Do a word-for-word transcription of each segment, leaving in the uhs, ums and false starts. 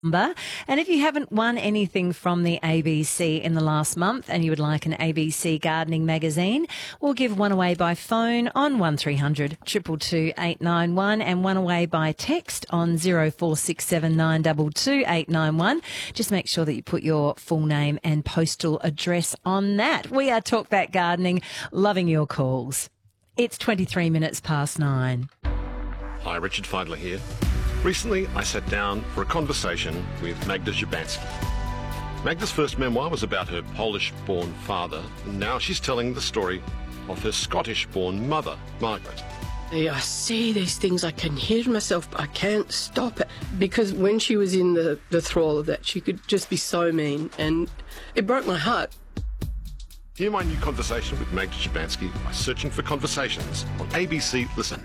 number. And if you haven't won anything from the A B C in the last month and you would like an A B C gardening magazine, we'll give one away by phone on one three hundred two two two eight nine one and one away by text on zero four six seven nine two two eight nine one. Just make sure that you put your full name and postal address on that. We are Talkback Gardening, loving your calls. It's twenty-three minutes past nine. Hi, Richard Feidler here. Recently, I sat down for a conversation with Magda Szubanski. Magda's first memoir was about her Polish-born father, and now she's telling the story of her Scottish-born mother, Margaret. I see these things, I can hear myself, but I can't stop it. Because when she was in the, the thrall of that, she could just be so mean, and it broke my heart. Hear my new conversation with Magda Szubanski by searching for Conversations on A B C Listen.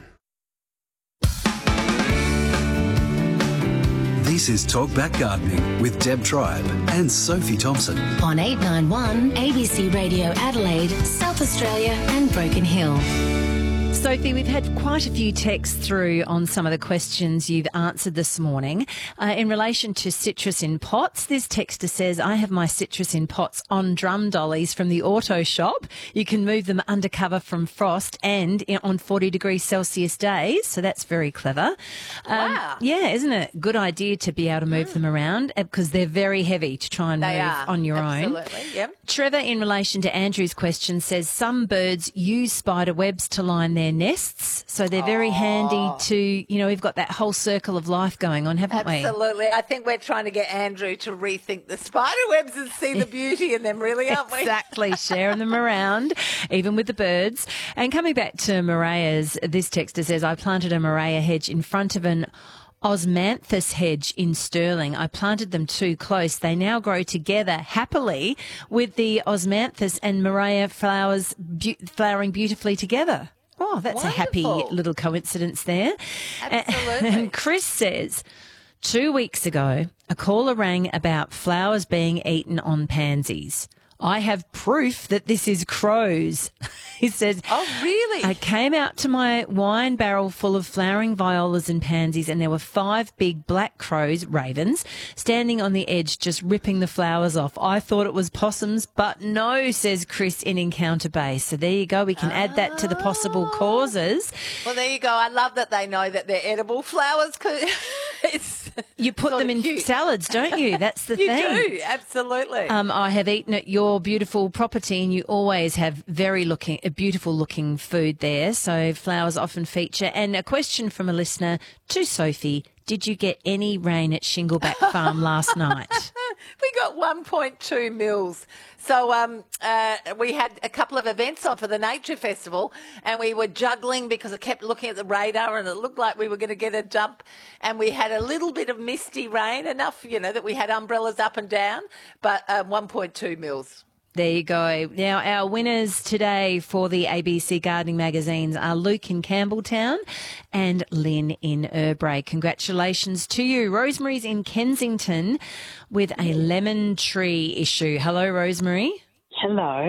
This is Talkback Gardening with Deb Tribe and Sophie Thompson. On eight nine one A B C Radio Adelaide, South Australia and Broken Hill. Sophie, we've had quite a few texts through on some of the questions you've answered this morning. Uh, in relation to citrus in pots, this texter says, I have my citrus in pots on drum dollies from the auto shop. You can move them undercover from frost and in, on forty degrees Celsius days, so that's very clever. Um, Wow. Yeah, isn't it? Good idea to be able to move mm. them around because they're very heavy to try and They move are. on your Absolutely. own. Absolutely, yep. Trevor, in relation to Andrew's question, says some birds use spider webs to line their nests, so they're very Oh. handy to, you know, we've got that whole circle of life going on, haven't we? Absolutely. I think we're trying to get Andrew to rethink the spider webs and see the beauty in them, really, aren't we? Exactly, sharing them around, even with the birds. And coming back to Moreas, this texter says, I planted a Morea hedge in front of an Osmanthus hedge in Stirling. I planted them too close. They now grow together happily with the Osmanthus and Morea flowers be- flowering beautifully together. Oh, that's Wonderful. a happy little coincidence there. Absolutely. And Chris says, two weeks ago, a caller rang about flowers being eaten on pansies. I have proof that this is crows. He says, Oh, really? I came out to my wine barrel full of flowering violas and pansies, and there were five big black crows, ravens, standing on the edge just ripping the flowers off. I thought it was possums, but no, says Chris in Encounter Bay. So there you go. We can add that to the possible causes. Well, there you go. I love that they know that they're edible flowers. 'Cause it's You put sort them of in cute. salads, don't you? That's the You thing. do, absolutely. Um, I have eaten at your beautiful property, and you always have very looking, a beautiful looking food there. So flowers often feature. And a question from a listener to Sophie: did you get any rain at Shingleback Farm last night? We got one point two mils. So um, uh, we had a couple of events on for the Nature Festival, and we were juggling because I kept looking at the radar and it looked like we were going to get a dump. And we had a little bit of misty rain, enough, you know, that we had umbrellas up and down, but um, one point two mils. There you go. Now, our winners today for the A B C Gardening magazines are Luke in Campbelltown and Lynn in Urbray. Congratulations to you. Rosemary's in Kensington with a lemon tree issue. Hello, Rosemary. Hello.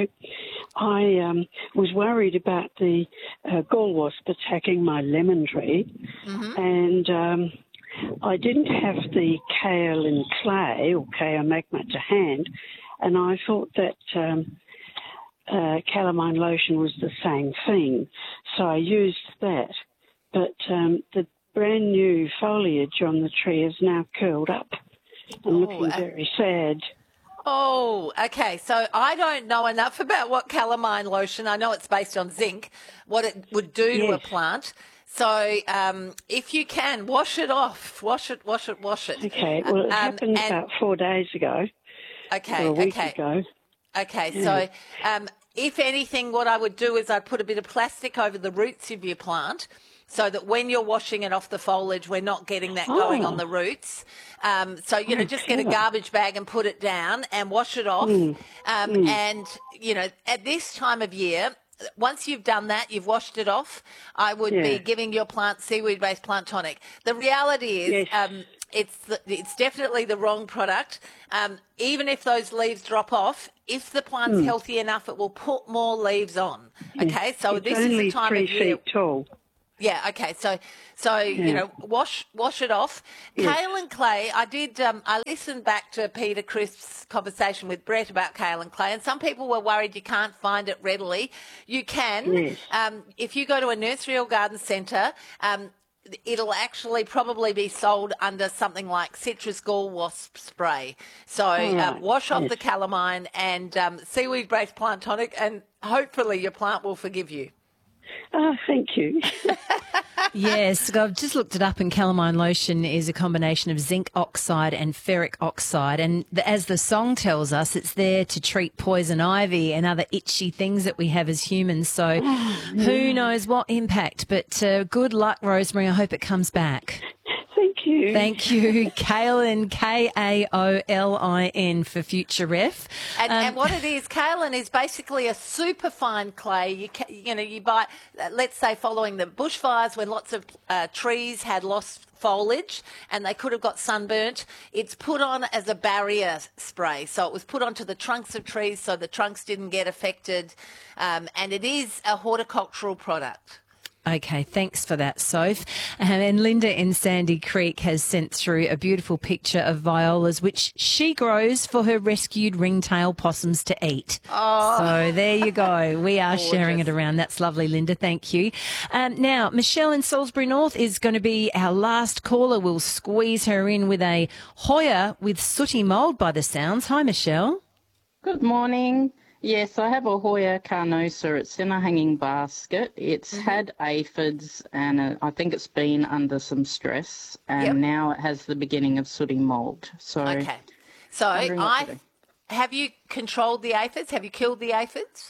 I um, was worried about the uh, gall wasp attacking my lemon tree, Mm-hmm. and um, I didn't have the kale and clay or kale magma to hand, and I thought that um, uh, calamine lotion was the same thing, so I used that. But um, the brand new foliage on the tree is now curled up and Oh, looking uh, very sad. Oh, okay. So I don't know enough about what calamine lotion. I know it's based on zinc, what it would do to a Yes. plant. So um, if you can, wash it off. Wash it, wash it, wash it. Okay, well, it Um, happened and- about four days ago. Okay, or a week okay. ago. Okay, Yeah. so um, if anything, what I would do is I'd put a bit of plastic over the roots of your plant so that when you're washing it off the foliage, we're not getting that going Oh. on the roots. Um, so, you know, Oh, just get a clever. garbage bag and put it down and wash it off. Mm. Um, And, you know, at this time of year, once you've done that, you've washed it off, I would Yeah. be giving your plant seaweed-based plant tonic. The reality is Yes. um, it's the, it's definitely the wrong product. Um, even if those leaves drop off, if the plant's healthy enough, it will put more leaves on. Okay, so it's this only is the time three of year. feet tall. Yeah, okay. So, so Yeah. you know, wash wash it off. Yes. Kale and clay, I did, um, I listened back to Peter Crisp's conversation with Brett about kale and clay, and some people were worried you can't find it readily. You can. Yes. Um, if you go to a nursery or garden centre, um, it'll actually probably be sold under something like citrus gall wasp spray. So uh, right. wash off Yes. the calamine and um, seaweed-based plant tonic, and hopefully your plant will forgive you. Oh, thank you. Yes, I've just looked it up, and calamine lotion is a combination of zinc oxide and ferric oxide. And the, as the song tells us, it's there to treat poison ivy and other itchy things that we have as humans. So who knows what impact, but uh, good luck, Rosemary. I hope it comes back. Thank you. Thank you. Kaolin, K A O L I N for future ref. And, Um, and what it is, kaolin is basically a super fine clay. You ca- you know, you buy, uh, let's say following the bushfires when lots of uh, trees had lost foliage and they could have got sunburnt, it's put on as a barrier spray. So it was put onto the trunks of trees so the trunks didn't get affected. Um, and it is a horticultural product. Okay, thanks for that, Soph. Um, and Linda in Sandy Creek has sent through a beautiful picture of violas, which she grows for her rescued ringtail possums to eat. Oh. So there you go. We are sharing it around. That's lovely, Linda. Thank you. Um, now, Michelle in Salisbury North is going to be our last caller. We'll squeeze her in with a Hoya with sooty mould by the sounds. Hi, Michelle. Good morning. Yes, I have a Hoya carnosa. It's in a hanging basket. It's mm-hmm. had aphids, and uh, I think it's been under some stress, and Yep. now it has the beginning of sooty mould. So, Okay. So wondering what to I do. have you controlled the aphids? Have you killed the aphids?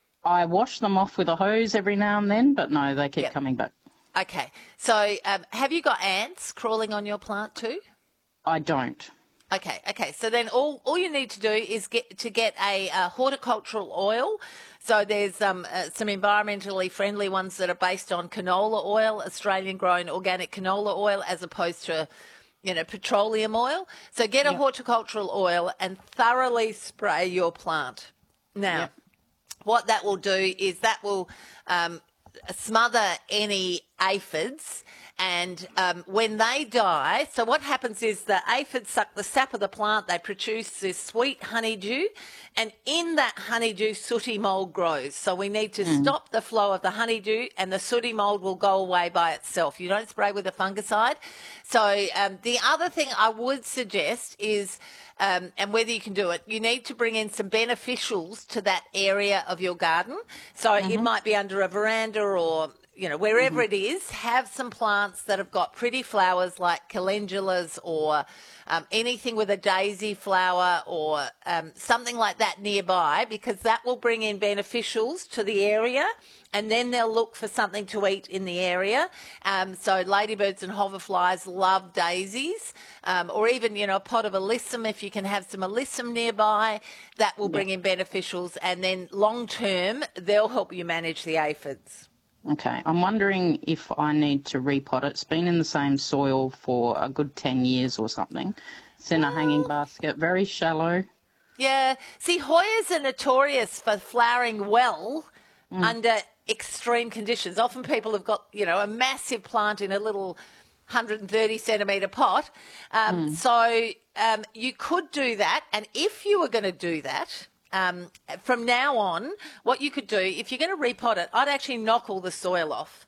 I wash them off with a hose every now and then, but no, they keep Yep. coming back. Okay. So um, have you got ants crawling on your plant too? I don't. Okay, okay. So then all, all you need to do is get to get a uh, horticultural oil. So there's um, uh, some environmentally friendly ones that are based on canola oil, Australian grown organic canola oil, as opposed to, you know, petroleum oil. So get a Yep. horticultural oil and thoroughly spray your plant. Now, Yep. what that will do is that will um, smother any aphids. And um, when they die, so what happens is the aphids suck the sap of the plant, they produce this sweet honeydew, and in that honeydew, sooty mould grows. So we need to Mm. stop the flow of the honeydew, and the sooty mould will go away by itself. You don't spray with a fungicide. So um, the other thing I would suggest is, um, and whether you can do it, you need to bring in some beneficials to that area of your garden. So Mm-hmm. it might be under a veranda or, you know, wherever it is, have some plants that have got pretty flowers like calendulas or um, anything with a daisy flower or um, something like that nearby, because that will bring in beneficials to the area, and then they'll look for something to eat in the area. Um, so ladybirds and hoverflies love daisies, um, or even, you know, a pot of alyssum. If you can have some alyssum nearby, that will bring in beneficials, and then long term, they'll help you manage the aphids. Okay, I'm wondering if I need to repot it. It's been in the same soil for a good ten years or something. It's in a hanging basket, very shallow. Yeah. See, Hoyas are notorious for flowering well under extreme conditions. Often people have got, you know, a massive plant in a little one hundred thirty centimetre pot. Um, So um, you could do that. And if you were going to do that, um, from now on, what you could do, if you're going to repot it, I'd actually knock all the soil off.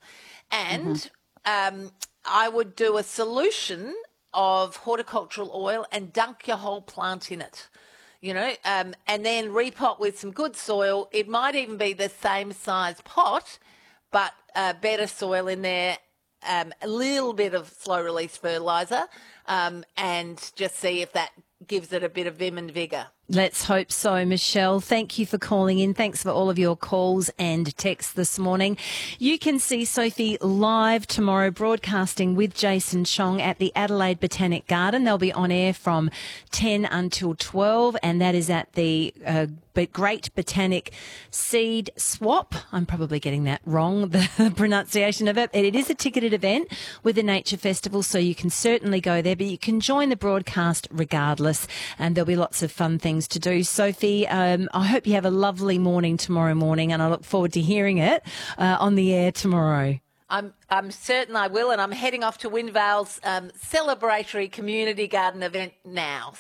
And um, I would do a solution of horticultural oil and dunk your whole plant in it. You know, um, and then repot with some good soil. It might even be the same size pot, but uh, better soil in there, um, a little bit of slow release fertiliser, um, and just see if that gives it a bit of vim and vigour. Let's hope so, Michelle. Thank you for calling in. Thanks for all of your calls and texts this morning. You can see Sophie live tomorrow broadcasting with Jason Chong at the Adelaide Botanic Garden. They'll be on air from ten until twelve, and that is at the uh, Great Botanic Seed Swap. I'm probably getting that wrong, the pronunciation of it. It is a ticketed event with the Nature Festival, so you can certainly go there, but you can join the broadcast regardless, and there'll be lots of fun things to do. Sophie, um, I hope you have a lovely morning tomorrow morning, and I look forward to hearing it uh, on the air tomorrow. I'm I'm certain I will, and I'm heading off to Windvale's um, celebratory community garden event now.